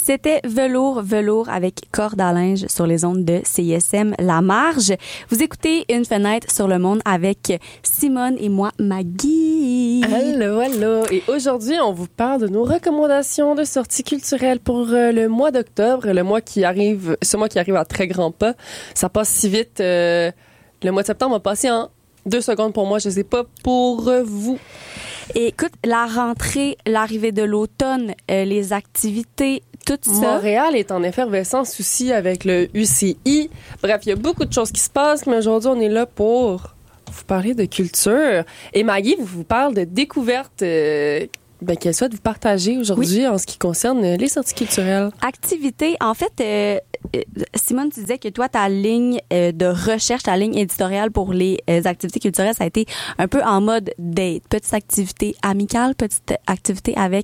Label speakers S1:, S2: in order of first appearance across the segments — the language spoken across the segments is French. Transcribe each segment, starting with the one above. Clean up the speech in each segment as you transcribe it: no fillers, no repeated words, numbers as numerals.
S1: C'était Velours avec corde à linge sur les ondes de CISM La Marge. Vous écoutez Une fenêtre sur le monde avec Simone et moi, Maggie.
S2: Allô. Et aujourd'hui, on vous parle de nos recommandations de sorties culturelles pour le mois d'octobre, ce mois qui arrive à très grands pas. Ça passe si vite. Le mois de septembre a passé en 2 secondes pour moi. Je sais pas pour vous.
S1: Et écoute, la rentrée, l'arrivée de l'automne, les activités, tout ça.
S2: Montréal est en effervescence aussi avec le UCI. Bref, il y a beaucoup de choses qui se passent, mais aujourd'hui, on est là pour vous parler de culture. Et Maggie vous parle de découvertes qu'elle souhaite vous partager aujourd'hui en ce qui concerne les sorties culturelles.
S1: Activités. En fait, Simone, tu disais que toi, ta ligne de recherche, ta ligne éditoriale pour les activités culturelles, ça a été un peu en mode date. Petite activité amicale, petite activité avec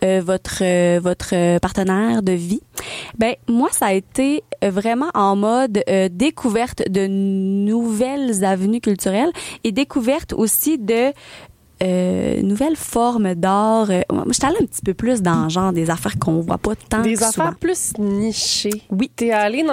S1: votre partenaire de vie. Ben moi, ça a été vraiment en mode découverte de nouvelles avenues culturelles et découverte aussi de nouvelles formes d'art. Moi, j'étais allée un petit peu plus dans genre des affaires qu'on voit pas tant
S2: des
S1: souvent.
S2: Affaires plus nichées.
S1: Oui.
S2: T'es allée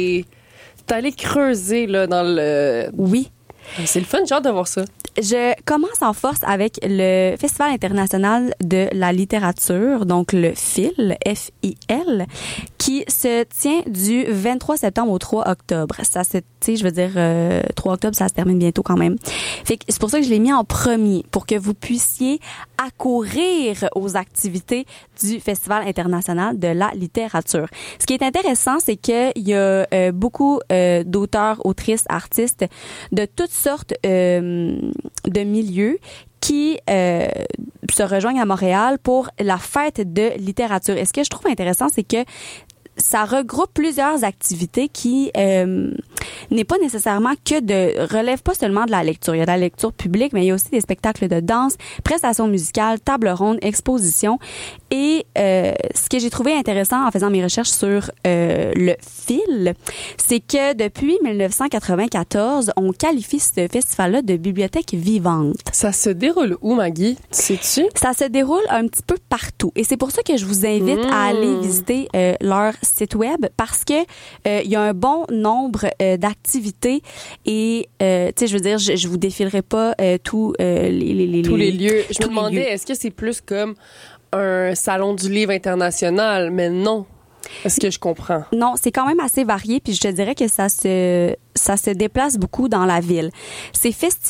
S2: creuser là dans le.
S1: Oui.
S2: C'est le fun, j'ai hâte de voir ça.
S1: Je commence en force avec le Festival international de la littérature, donc le FIL, F-I-L, qui se tient du 23 septembre au 3 octobre. Ça se, tu sais, je veux dire, 3 octobre, ça se termine bientôt quand même. Fait que c'est pour ça que je l'ai mis en premier, pour que vous puissiez accourir aux activités du Festival international de la littérature. Ce qui est intéressant, c'est qu'il y a beaucoup d'auteurs, autrices, artistes de toutes sortes de milieux qui se rejoignent à Montréal pour la fête de littérature. Et ce que je trouve intéressant, c'est que ça regroupe plusieurs activités qui n'est pas nécessairement relève pas seulement de la lecture. Il y a de la lecture publique, mais il y a aussi des spectacles de danse, prestations musicales, tables rondes, expositions. Et ce que j'ai trouvé intéressant en faisant mes recherches sur le FIL, c'est que depuis 1994, on qualifie ce festival-là de bibliothèque vivante.
S2: Ça se déroule où, Maggie? Sais-tu?
S1: Ça se déroule un petit peu partout. Et c'est pour ça que je vous invite à aller visiter leur site web, parce que il y a un bon nombre d'activités et tu sais, je veux dire, je vous défilerai pas tous les
S2: lieux. Je me demandais, est-ce que c'est plus comme un salon du livre international? Mais non. Est-ce que je comprends?
S1: Non, c'est quand même assez varié, puis je te dirais que ça se déplace beaucoup dans la ville. C'est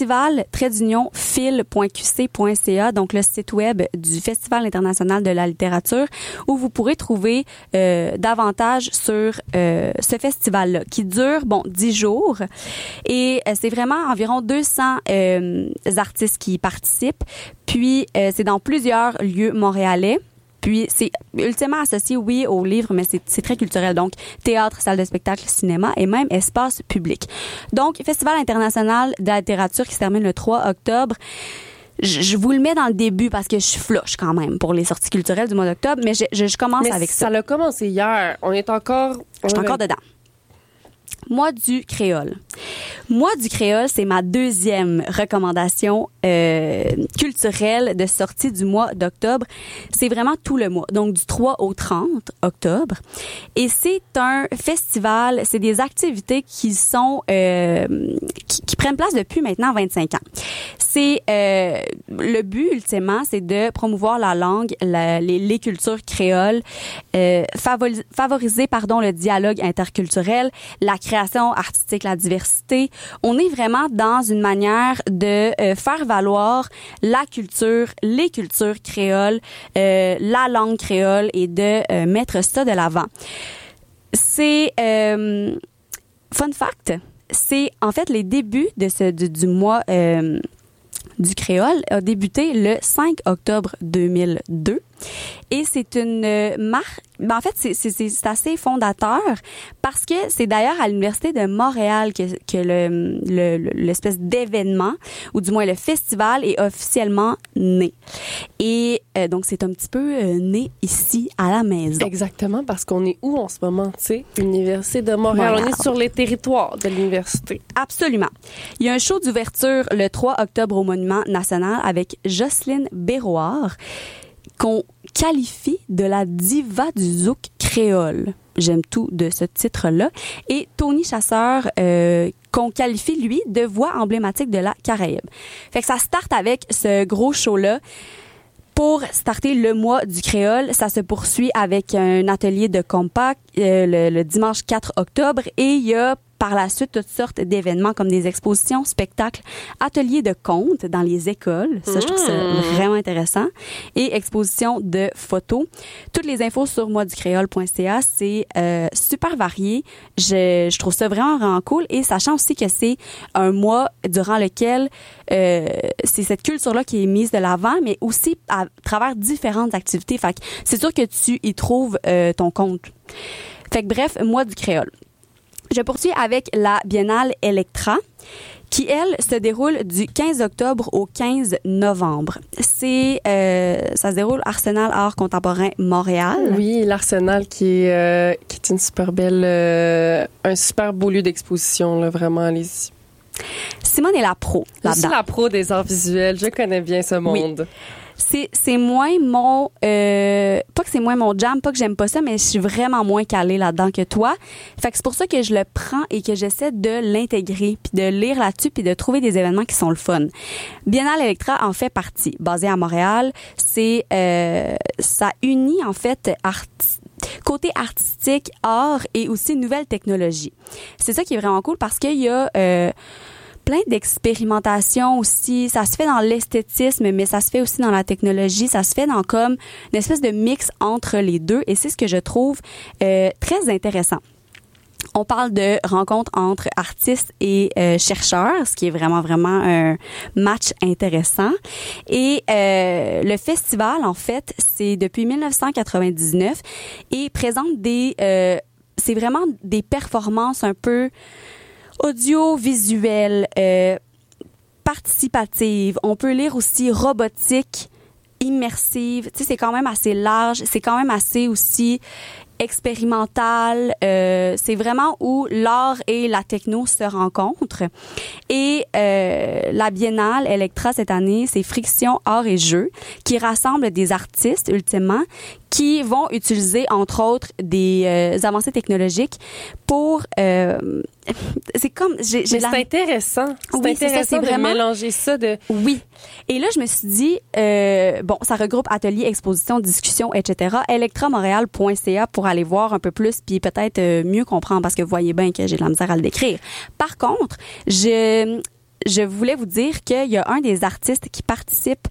S1: festival-fil.qc.ca, donc le site web du Festival international de la littérature, où vous pourrez trouver davantage sur ce festival-là, qui dure 10 jours. Et c'est vraiment environ 200 artistes qui y participent. Puis c'est dans plusieurs lieux montréalais. Puis, c'est ultimement associé, oui, au livre, mais c'est très culturel. Donc, théâtre, salle de spectacle, cinéma et même espace public. Donc, Festival international de la littérature qui se termine le 3 octobre. Je vous le mets dans le début parce que je suis flush quand même pour les sorties culturelles du mois d'octobre, mais je commence avec ça.
S2: Ça a commencé hier. Je suis encore
S1: dedans. Mois du créole. Mois du créole, c'est ma deuxième recommandation culturelle de sortie du mois d'octobre. C'est vraiment tout le mois, donc du 3 au 30 octobre. Et c'est un festival, c'est des activités qui sont qui prennent place depuis maintenant 25 ans. C'est le but ultimement, c'est de promouvoir la langue, les cultures créoles, favoriser le dialogue interculturel, la création artistique, la diversité. On est vraiment dans une manière de faire valoir la culture, les cultures créoles, la langue créole et de mettre ça de l'avant. C'est fun fact, c'est en fait les débuts de du mois du créole a débuté le 5 octobre 2002 et c'est une marque. En fait, c'est assez fondateur parce que c'est d'ailleurs à l'Université de Montréal que l'espèce d'événement, ou du moins le festival, est officiellement né. Et donc, c'est un petit peu né ici, à la maison.
S2: Exactement, parce qu'on est où en ce moment, tu sais? L'Université de Montréal. Voilà. On est sur les territoires de l'université.
S1: Absolument. Il y a un show d'ouverture le 3 octobre au Monument national avec Jocelyne Béroir, qu'on qualifie de la diva du zouk créole. J'aime tout de ce titre-là. Et Tony Chasseur, qu'on qualifie, lui, de voix emblématique de la Caraïbe. Fait que ça starte avec ce gros show-là. Pour starter le mois du créole, ça se poursuit avec un atelier de compas le dimanche 4 octobre et il y a par la suite toutes sortes d'événements comme des expositions, spectacles, ateliers de contes dans les écoles. Ça, je trouve ça vraiment intéressant. Et expositions de photos. Toutes les infos sur moisducréole.ca, c'est super varié. Je trouve ça vraiment, vraiment cool. Et sachant aussi que c'est un mois durant lequel c'est cette culture-là qui est mise de l'avant, mais aussi à travers différentes activités. Fait que c'est sûr que tu y trouves ton compte. Fait que bref, mois du créole. Je poursuis avec la Biennale Electra, qui, elle, se déroule du 15 octobre au 15 novembre. Ça se déroule Arsenal Art Contemporain Montréal.
S2: Oui, l'Arsenal qui est une super belle, un super beau lieu d'exposition, là, vraiment, allez-y.
S1: Simone est la pro là-dedans.
S2: Je suis la pro des arts visuels, je connais bien ce monde.
S1: Oui. C'est moins mon pas que c'est moins mon jam, pas que j'aime pas ça, mais je suis vraiment moins calée là-dedans que toi. Fait que c'est pour ça que je le prends et que j'essaie de l'intégrer puis de lire là-dessus puis de trouver des événements qui sont le fun. Biennale Electra en fait partie, basée à Montréal. C'est ça unit en fait côté artistique, art et aussi nouvelles technologies. C'est ça qui est vraiment cool parce qu'il y a plein d'expérimentations aussi. Ça se fait dans l'esthétisme, mais ça se fait aussi dans la technologie. Ça se fait dans comme une espèce de mix entre les deux et c'est ce que je trouve très intéressant. On parle de rencontres entre artistes et chercheurs, ce qui est vraiment, vraiment un match intéressant. Et le festival, en fait, c'est depuis 1999 et présente c'est vraiment des performances un peu audiovisuelles, participatives. On peut lire aussi robotique, immersive. Tu sais, c'est quand même assez large. C'est quand même assez aussi expérimental. C'est vraiment où l'art et la techno se rencontrent. Et la Biennale Electra cette année, c'est Friction, art et jeux, qui rassemble des artistes, ultimement, qui vont utiliser, entre autres, des avancées technologiques pour... c'est comme...
S2: C'est intéressant. C'est intéressant de vraiment mélanger ça de...
S1: Oui. Et là, je me suis dit, bon, ça regroupe ateliers, expositions, discussions, etc. electramontréal.ca pour aller voir un peu plus puis peut-être mieux comprendre parce que vous voyez bien que j'ai de la misère à le décrire. Par contre, je voulais vous dire qu'il y a un des artistes qui participe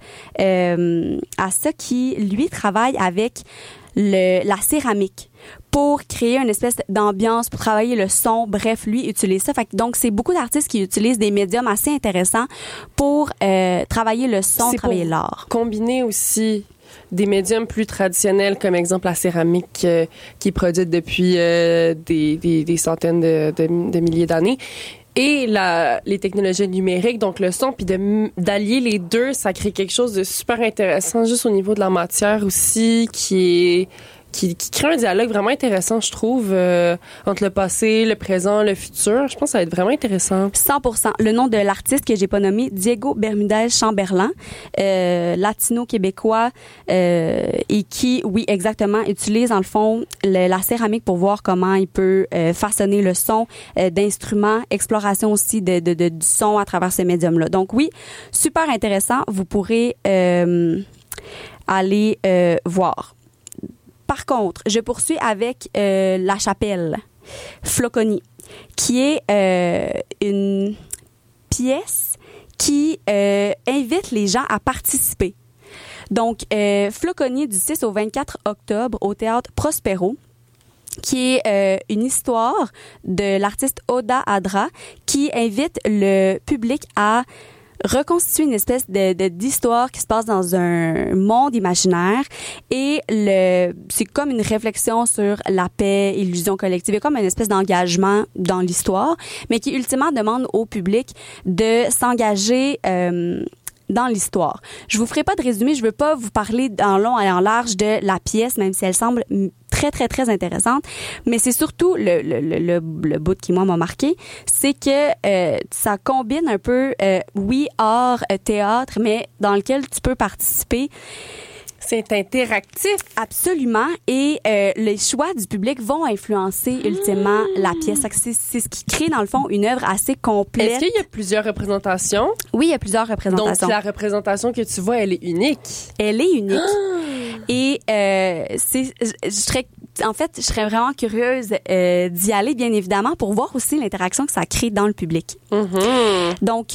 S1: à ça qui, lui, travaille avec la céramique pour créer une espèce d'ambiance, pour travailler le son. Bref, lui utilise ça. Fait que, donc, c'est beaucoup d'artistes qui utilisent des médiums assez intéressants pour travailler le son, travailler l'art.
S2: Combiner aussi des médiums plus traditionnels, comme exemple la céramique qui est produite depuis des centaines de milliers d'années. Et les technologies numériques, donc le son, puis d'allier les deux, ça crée quelque chose de super intéressant, juste au niveau de la matière aussi, qui crée un dialogue vraiment intéressant, je trouve, entre le passé, le présent, le futur. Je pense que ça va être vraiment intéressant.
S1: 100%. Le nom de l'artiste que j'ai pas nommé, Diego Bermudez Chamberlain, latino-québécois, et qui, oui, exactement, utilise, dans le fond, la céramique pour voir comment il peut façonner le son d'instruments, exploration aussi du son à travers ce médium-là. Donc, oui, super intéressant. Vous pourrez aller voir. Par contre, je poursuis avec La Chapelle, Floconi, qui est une pièce qui invite les gens à participer. Donc, Floconi du 6 au 24 octobre au Théâtre Prospero, qui est une histoire de l'artiste Oda Adra qui invite le public à reconstituer une espèce d'histoire qui se passe dans un monde imaginaire et c'est comme une réflexion sur la paix, illusion collective, et comme une espèce d'engagement dans l'histoire, mais qui ultimement demande au public de s'engager dans l'histoire. Je vous ferai pas de résumé, je veux pas vous parler en long et en large de la pièce, même si elle semble très, très, très intéressante, mais c'est surtout le bout qui, moi, m'a marqué, c'est que ça combine un peu, oui, art, théâtre, mais dans lequel tu peux participer.
S2: C'est interactif.
S1: Absolument. Et les choix du public vont influencer ultimement la pièce. C'est ce qui crée, dans le fond, une œuvre assez complète.
S2: Est-ce qu'il y a plusieurs représentations?
S1: Oui, il y a plusieurs représentations.
S2: Donc, la représentation que tu vois, elle est unique.
S1: Elle est unique. Et je serais vraiment curieuse d'y aller, bien évidemment, pour voir aussi l'interaction que ça crée dans le public. Donc,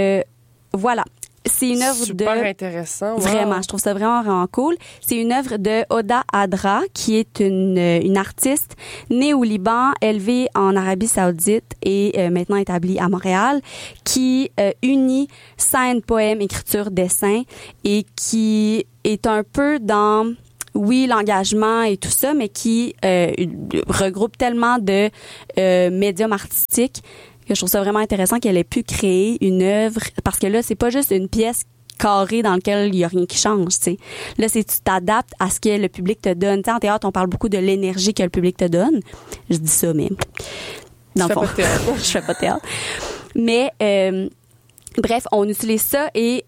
S1: voilà. C'est une œuvre
S2: super intéressant. Wow.
S1: Vraiment, je trouve ça vraiment, vraiment cool. C'est une œuvre de Hoda Adra, qui est une artiste née au Liban, élevée en Arabie Saoudite et maintenant établie à Montréal, qui unit scène, poème, écriture, dessin et qui est un peu dans... Oui, l'engagement et tout ça, mais qui regroupe tellement de médiums artistiques que je trouve ça vraiment intéressant qu'elle ait pu créer une œuvre, parce que là, c'est pas juste une pièce carrée dans laquelle il y a rien qui change, tu sais. Là, c'est tu t'adaptes à ce que le public te donne. Tu sais, en théâtre, on parle beaucoup de l'énergie que le public te donne. Je dis ça, mais dans le fond, je fais pas de théâtre. Mais bref, on utilise ça et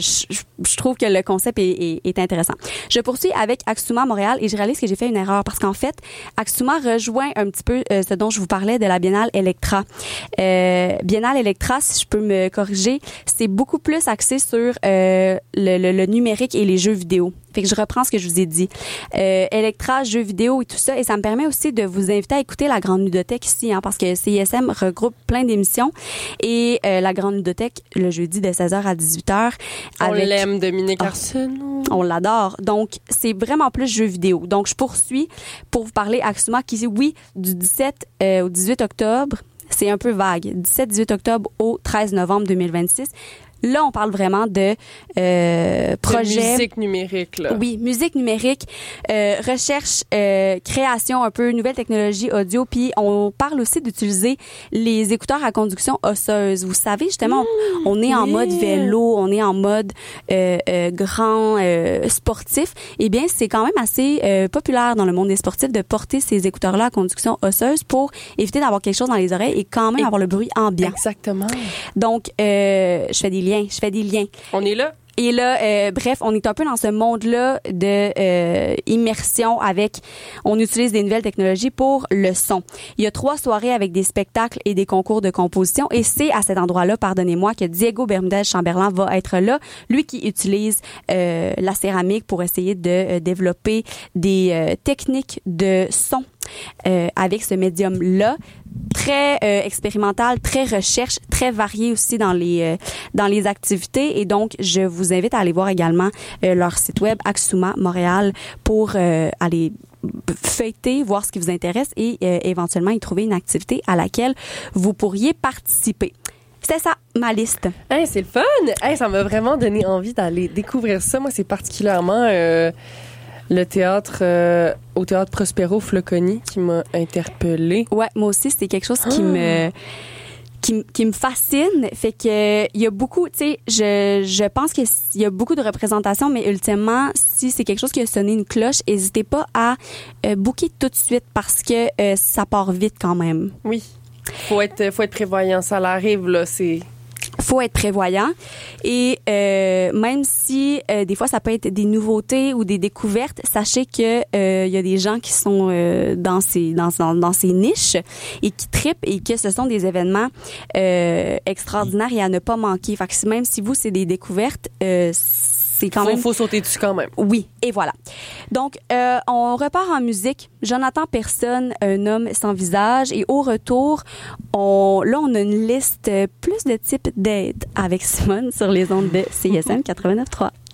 S1: je trouve que le concept est intéressant. Je poursuis avec Axuma Montréal et je réalise que j'ai fait une erreur parce qu'en fait, Axuma rejoint un petit peu ce dont je vous parlais de la Biennale Electra. Biennale Electra, si je peux me corriger, c'est beaucoup plus axé sur le numérique et les jeux vidéo. Fait que je reprends ce que je vous ai dit. Electra, jeux vidéo et tout ça. Et ça me permet aussi de vous inviter à écouter la Grande Ludothèque ici, hein, parce que CISM regroupe plein d'émissions. Et la Grande Ludothèque, le jeudi de 16h à 18h.
S2: On l'aime, Dominique Arsenault.
S1: On l'adore. Donc, c'est vraiment plus jeux vidéo. Donc, je poursuis pour vous parler Axuma, qui, oui, du 17 au 18 octobre, c'est un peu vague. 17-18 octobre au 13 novembre 2026. Là, on parle vraiment de projet...
S2: De musique numérique, là.
S1: Oui, musique numérique, recherche, création, un peu nouvelle technologie audio. Puis, on parle aussi d'utiliser les écouteurs à conduction osseuse. Vous savez, justement, on est en mode vélo, on est en mode grand sportif. Eh bien, c'est quand même assez populaire dans le monde des sportifs de porter ces écouteurs-là à conduction osseuse pour éviter d'avoir quelque chose dans les oreilles et quand même avoir le bruit ambiant.
S2: Exactement.
S1: Donc, je fais des liens.
S2: On est là.
S1: Et là, bref, on est un peu dans ce monde-là de immersion avec... On utilise des nouvelles technologies pour le son. Il y a 3 soirées avec des spectacles et des concours de composition. Et c'est à cet endroit-là, pardonnez-moi, que Diego Bermudez-Chamberlain va être là. Lui qui utilise la céramique pour essayer de développer des techniques de son avec ce médium-là. Très expérimental, très recherche, très varié aussi dans les activités. Et donc, je vous invite à aller voir également leur site web Axuma Montréal pour aller feuilleter, voir ce qui vous intéresse et éventuellement y trouver une activité à laquelle vous pourriez participer. C'est ça, ma liste.
S2: Hey, c'est le fun! Hey, ça m'a vraiment donné envie d'aller découvrir ça. Moi, c'est particulièrement... le théâtre, au théâtre Prospero Floconi qui m'a interpellée.
S1: Ouais, moi aussi, c'est quelque chose qui me fascine. Fait que il y a beaucoup, tu sais, je pense qu'il y a beaucoup de représentations, mais ultimement, si c'est quelque chose qui a sonné une cloche, n'hésitez pas à booker tout de suite parce que ça part vite quand même.
S2: Oui. Faut être prévoyant, ça arrive, là, c'est...
S1: Faut être prévoyant et même si des fois ça peut être des nouveautés ou des découvertes, sachez que il y a des gens qui sont dans ces niches et qui trippent et que ce sont des événements extraordinaires et à ne pas manquer. Fait que même si vous c'est des découvertes, c'est quand même...
S2: Faut sauter dessus quand même.
S1: Oui, et voilà. Donc, on repart en musique. Jonathan Personne, un homme sans visage. Et au retour, on a une liste plus de type date avec Simone sur les ondes de CISM 89.3.